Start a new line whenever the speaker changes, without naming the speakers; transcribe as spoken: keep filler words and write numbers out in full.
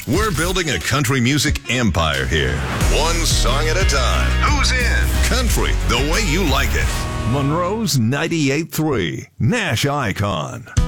We're building a country music empire here. One song at a time. Who's in? Country, the way you like it. Monroe's ninety-eight point three, Nash Icon.